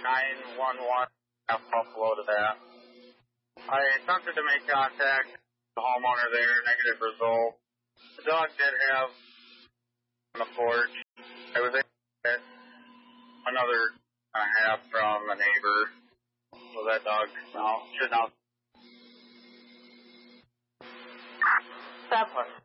911 Buffalo to that. I attempted to make contact with the homeowner there, negative result. The dog did have on the porch. I was able to get another half from a neighbor. So that dog should not. 7.